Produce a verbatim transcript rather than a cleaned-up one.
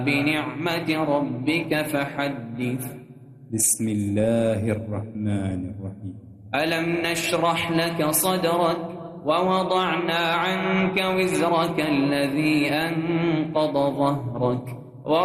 بنعمة ربك فحدث. بسم الله الرحمن الرحيم. ألم نشرح لك صدرك ووضعنا عنك وزرك الذي أنقض ظهرك